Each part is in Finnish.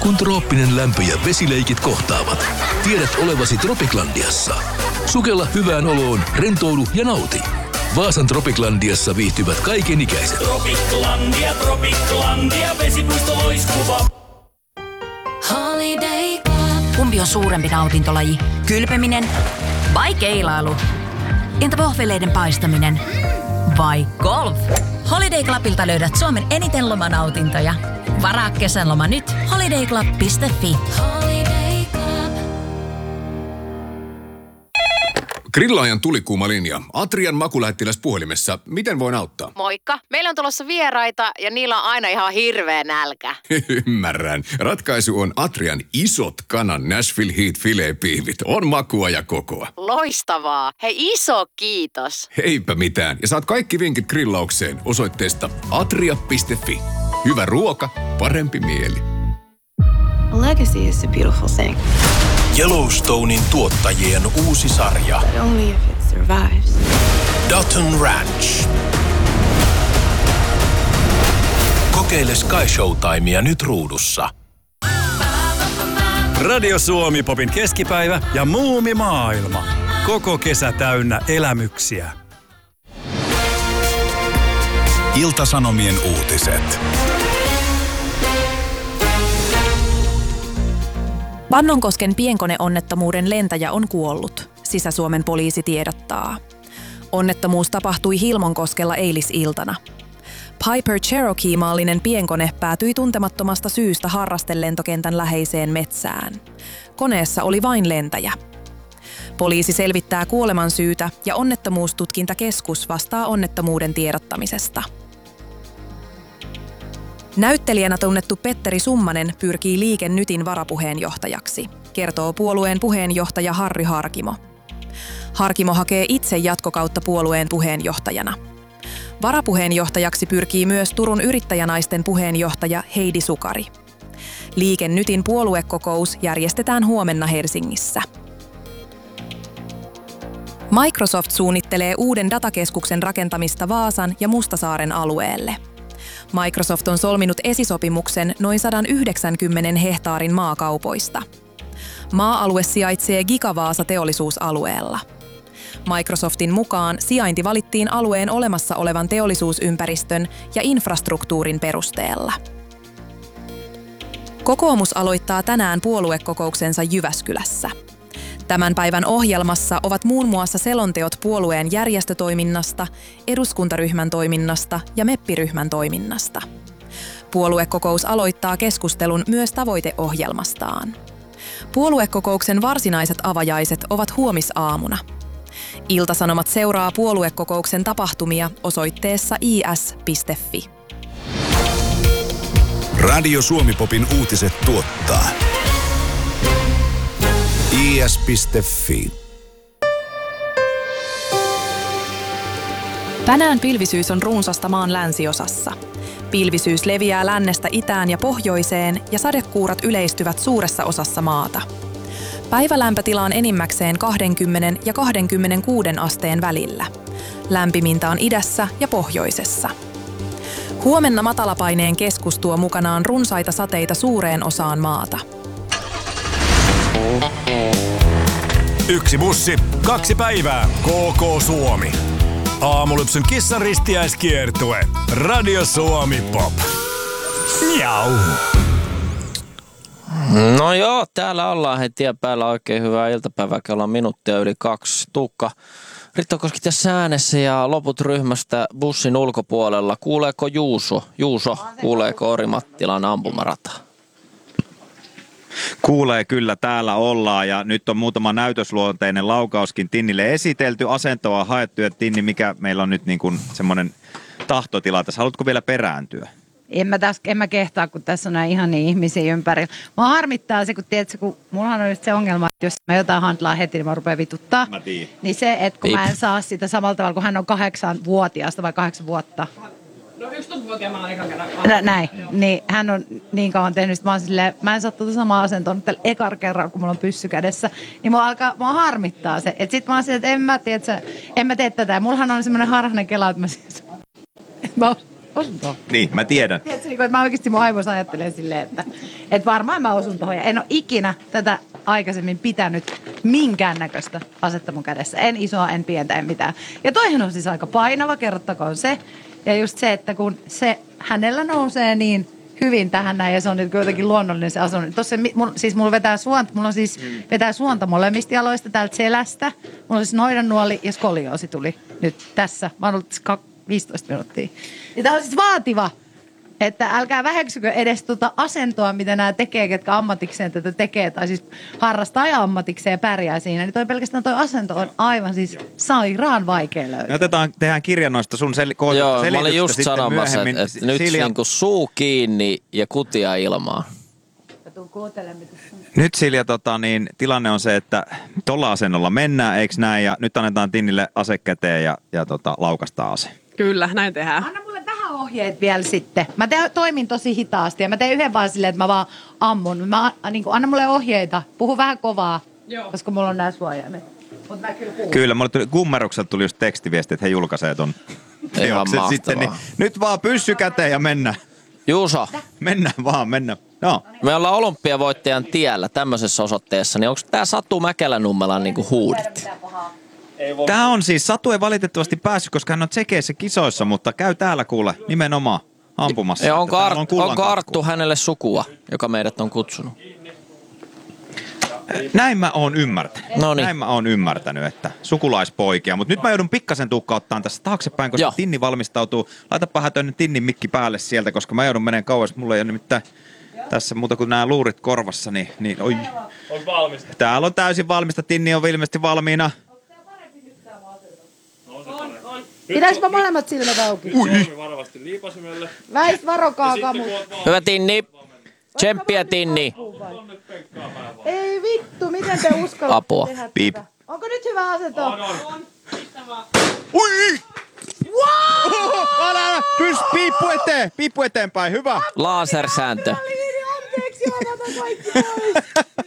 kun trooppinen lämpö ja vesileikit kohtaavat. Tiedät olevasi Tropiklandiassa. Sukella hyvään oloon, rentoudu ja nauti. Vaasan Tropiklandiassa viihtyvät kaikenikäiset. Tropiklandia, Tropiklandia, vesipuisto loiskuva. Holiday Club. Kumpi on suurempi nautintolaji? Kylpeminen vai keilailu? Entä vohveleiden paistaminen? Vai golf? Holiday Clubilta löydät Suomen eniten lomanautintoja. Varaa kesänloma nyt. holidayclub.fi. Holiday Club. Grillaajan tulikuuma linja. Atrian makulähettiläs puhelimessa. Miten voin auttaa? Moikka. Meillä on tulossa vieraita ja niillä on aina ihan hirveä nälkä. Ymmärrän. Ratkaisu on Atrian isot kanan Nashville Heat filet-piivit. On makua ja kokoa. Loistavaa. Hei, iso kiitos. Eipä mitään. Ja saat kaikki vinkit grillaukseen osoitteesta atria.fi. Hyvä ruoka, parempi mieli. A legacy is a beautiful thing. Yellowstonein tuottajien uusi sarja. But only if it survives. Dutton Ranch. Kokeile Sky Showtimea nyt ruudussa. Radio Suomi Popin keskipäivä ja muumimaailma. Koko kesä täynnä elämyksiä. Ilta-Sanomien uutiset. Vannonkosken pienkoneonnettomuuden lentäjä on kuollut, Sisä-Suomen poliisi tiedottaa. Onnettomuus tapahtui Hilmonkoskella eilisiltana. Piper Cherokee-maallinen pienkone päätyi tuntemattomasta syystä harrastellentokentän läheiseen metsään. Koneessa oli vain lentäjä. Poliisi selvittää kuolemansyytä ja onnettomuustutkintakeskus vastaa onnettomuuden tiedottamisesta. Näyttelijänä tunnettu Petteri Summanen pyrkii Liike Nytin varapuheenjohtajaksi, kertoo puolueen puheenjohtaja Harry Harkimo. Harkimo hakee itse jatkokautta puolueen puheenjohtajana. Varapuheenjohtajaksi pyrkii myös Turun yrittäjänaisten puheenjohtaja Heidi Sukari. Liike Nytin puoluekokous järjestetään huomenna Helsingissä. Microsoft suunnittelee uuden datakeskuksen rakentamista Vaasan ja Mustasaaren alueelle. Microsoft on solminut esisopimuksen noin 190 hehtaarin maakaupoista. Maa-alue sijaitsee Gigavaasa teollisuusalueella. Microsoftin mukaan sijainti valittiin alueen olemassa olevan teollisuusympäristön ja infrastruktuurin perusteella. Kokoomus aloittaa tänään puoluekokouksensa Jyväskylässä. Tämän päivän ohjelmassa ovat muun muassa selonteot puolueen järjestötoiminnasta, eduskuntaryhmän toiminnasta ja meppiryhmän toiminnasta. Puoluekokous aloittaa keskustelun myös tavoiteohjelmastaan. Puoluekokouksen varsinaiset avajaiset ovat huomisaamuna. Ilta-Sanomat seuraa puoluekokouksen tapahtumia osoitteessa is.fi. Radio Suomi Popin uutiset tuottaa is.fi. Tänään pilvisyys on runsasta maan länsiosassa. Pilvisyys leviää lännestä itään ja pohjoiseen ja sadekuurat yleistyvät suuressa osassa maata. Päivälämpötila on enimmäkseen 20 ja 26 asteen välillä. Lämpimintä on idässä ja pohjoisessa. Huomenna matalapaineen keskus tuo mukanaan runsaita sateita suureen osaan maata. Yksi bussi, 2 päivää. KK Suomi. Aamulypsyn kissan ristiäiskiertue. Radio Suomi Pop. Miau. No joo, täällä ollaan heti tien päällä. Oikein hyvää iltapäivää. Kello on minuuttia yli 2. Tuukka Rittokoski tässä äänessä ja loput ryhmästä bussin ulkopuolella. Kuuleeko Juuso, kuuleeko Orimattilan ampumarata? Kuulee kyllä, täällä ollaan ja nyt on muutama näytösluonteinen laukauskin Tinnille esitelty. Asentoa haettu ja Tinni, mikä meillä on nyt niin kuin semmoinen tahtotila tässä. Haluatko vielä perääntyä? En mä kehtaa, kun tässä on näin ihania ihmisiä ympärillä. Mä harmittaa se, kun tiedätkö, kun mullahan on just se ongelma, että jos mä jotain handlaa heti, niin mä rupean vituttaa. Niin se, että kun mä en saa sitä samalla tavalla, kun hän on 8-vuotiaasta vai 8 vuotta. No 11-vuotiaana ekan kerran. Näin, niin hän on niin kauan tehnyt, että mä oon silleen, mä en saa tuota samaa asentoa nyt tällä ekan kerran, kun mulla on pyssy kädessä. Niin mua harmittaa se. Että sit mä oon silleen, että en mä tee tätä. Ja mullahan on semmoinen harhainen kela, että mä siis... Osun Niin, mä tiedän. Tiedätkö, että mä oikeasti mun aivoissa ajattelen silleen, että varmaan mä osun tohon. Ja en ole ikinä tätä aikaisemmin pitänyt minkäännäköistä asetta mun kädessä. En isoa, en pientä, en mitään. Ja toihan on siis aika painava, kerrottakoon se. Ja just se, että kun se hänellä nousee niin hyvin tähän näin ja se on nyt kuitenkin luonnollinen se asunto. Tuossa mulla vetää suonta molemmista jaloista täältä selästä. Mulla on siis noidannuoli ja skolioosi tuli nyt tässä. Mä oon ollut 15 minuuttia. Ja tää on siis vaativa, että älkää väheksykö edes asentoa, mitä nämä tekee, ketkä ammatikseen tätä tekee, tai siis harrastaa ja ammatikseen pärjää siinä. Niin pelkästään toi asento on aivan siis sairaan vaikea löytää. Tehdään kirja noista sun Joo, mä olin just sanomassa, että nyt niinku suu kiinni ja kutia ilmaan. Nyt Silja, tilanne on se, että tuolla asennolla mennään, eikö näin? Ja nyt annetaan Tinnille ase käteen ja laukastaan ase. Kyllä, näin tehdään. Anna mulle vähän ohjeet vielä sitten. Mä toimin tosi hitaasti ja mä teen yhden vaan silleen, että mä vaan ammun. Anna mulle ohjeita. Puhu vähän kovaa, koska mulla on nää suojaimet. Mut mä kyllä puhun. Kyllä, mulle Kummerukselta tuli just tekstiviesti, että he julkaisee ton teoksen sitten. Niin nyt vaan pyssy käteen ja mennään. Juuso. Mennään vaan. No. Me ollaan olympiavoittajan tiellä tämmöisessä osoitteessa, niin onko tää Satu Mäkelänummelan niinku huudit? Tää on siis, Satu ei valitettavasti päässyt, koska hän on tsekeissä kisoissa, mutta käy täällä kuule nimenomaan ampumassa. Ja onko Arttu hänelle sukua, joka meidät on kutsunut? Näin mä oon ymmärtänyt. Noniin. Näin mä oon ymmärtänyt, että sukulaispoikia. Mutta nyt mä joudun pikkasen tukkauttaan tässä taaksepäin, koska Tinni valmistautuu. Laitapa hätöinen Tinnin mikki päälle sieltä, koska mä joudun meneen kauas. Mulla ei ole nimittäin tässä muuta kuin nämä luurit korvassa, niin oi. On valmista. Täällä on täysin valmista. Tinni on ilmeisesti valmiina. On. Pidäisikö molemmat silmät auki? Varovasti liipasimelle. Väist varokaa kamu. Hyvä Tinni. Tsemppiä Tinni. Ei vittu, miten te uskallatte Apua. tehdä Piip. tätä? Onko nyt hyvä asento? On. Ui! Älä! Piippu eteenpäin, hyvä. Lasersääntö. Anteeksi, otan kaikki pois.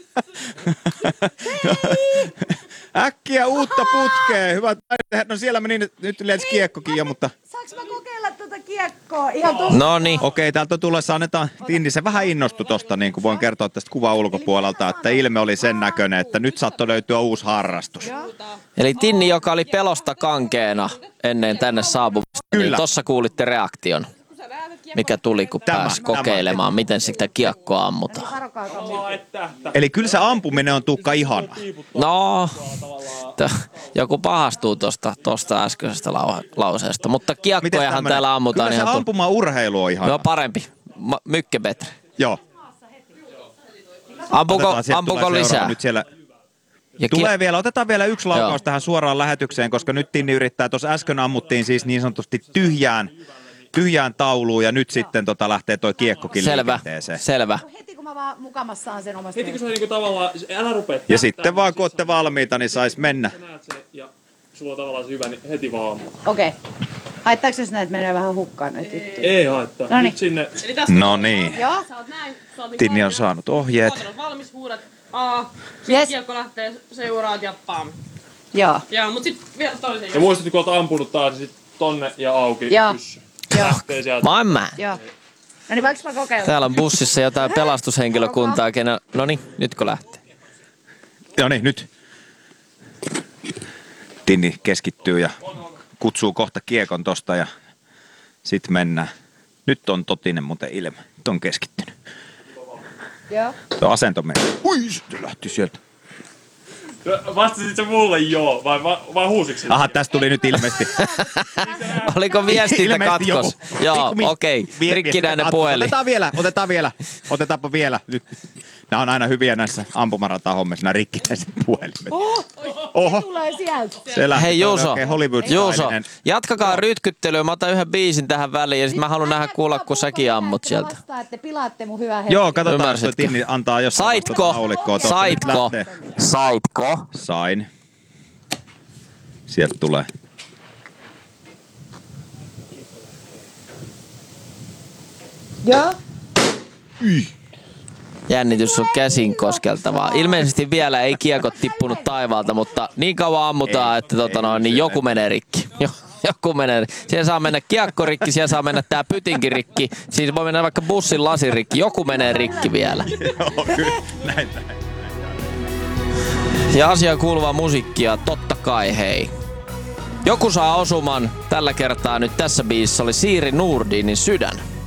Äkkiä uutta putkea. Hyvä. No siellä meni nyt yleensä kiekkokin jo, mutta... Saanko mä kokeilla tuota kiekkoa? Ihan Noniin. Okei, täältä on tulossa, annetaan Tinni. Se vähän innostui tosta, niin kuin voin kertoa tästä kuvan ulkopuolelta, että ilme oli sen näköinen, että nyt saattoi löytyä uusi harrastus. Eli Tinni, joka oli pelosta kankeena ennen tänne saapumista, niin tossa kuulitte reaktion, mikä tuli, kun pääsi kokeilemaan, miten sitä kiekkoa ammutaan. Eli kyllä se ampuminen on Tuukka ihana. No, joku pahastuu tosta äskeisestä lauseesta, mutta kiekkojahan täällä ammutaan. Kyllä se ampuma-urheilu on ihana. No parempi, Mykkebetre. Joo. Ampuko lisää? Nyt siellä tulee vielä, otetaan vielä yksi laukaus tähän suoraan lähetykseen, koska nyt Tinni yrittää, tuossa äsken ammuttiin siis niin sanotusti tyhjään tauluun ja nyt sitten lähtee toi kiekkokin liikenteeseen. Selvä. Heti kun mä vaan mukamassa saan sen omasta. Heti kun se on niinku tavallaan, älä rupea. Ja sitten vaan kun ootte valmiita, niin sais mennä. Sä näet sen ja sulla on tavallaan se hyvä, niin heti vaan. Okei. Haittaako jos näet menee vähän hukkaan näitä juttuja? Ei haittaa. Noniin. Nyt sinne. No niin. Joo. Sä oot näin. Tinni on saanut ohjeet. Oot valmis, huudat A. Sitten kiekko lähtee, seuraat ja pam. Joo. Joo, mut sit vielä toiseen. Ja muistat, kun oot ampunut taas, niin sit tonne ja auki. Joo. Pyssy. Joo. Lähtee sieltä. Joo. No niin, voinko mä kokeilla? Täällä on bussissa jotain pelastushenkilökuntaa, no niin, nytkö lähtee? No niin, nyt. Tinni keskittyy ja kutsuu kohta kiekon tosta ja sit mennään. Nyt on totinen muuten ilme. Nyt on keskittynyt. Joo. Tuo asento meni. Ui, se lähti sieltä. Vastasit sä mulle joo, vai huusiksi? Aha, tästä tuli nyt ilmeisesti. Oliko viestintä katkos? Joo, okei. Rikkinäinen puhelin. Otetaan vielä. Otetaanpa vielä. Nyt. Nämä on aina hyviä näissä ampumarata-hommissa, nämä rikkinäiset puhelimet. Oho. Tulee sieltä. Se lähti. Hei Juuso, Juuso, jatkakaa rytkyttelyä. Mä otan yhden biisin tähän väliin ja sit mä haluan nähdä kuulla, kun säkin ammut sieltä. Että pilaatte mun hyvää hetkeä. Joo, katsotaan, jos Tinni antaa jossain Saitko? Sain. Sieltä tulee. Joo. Jännitys on käsin koskeltavaa. Ilmeisesti vielä ei kiekot tippunut taivaalta, mutta niin kauan ammutaan, että niin joku menee rikki. Joku menee. Siellä saa mennä kiekkorikki, siellä saa mennä tää pytinkin rikki. Siis voi mennä vaikka bussin lasirikki. Joku menee rikki vielä. Joo, kyllä. Näin. Ja asiaan kuuluvaa musiikkia, totta kai hei. Joku saa osuman tällä kertaa nyt tässä biisissä oli Siiri Nurdinin Sydän.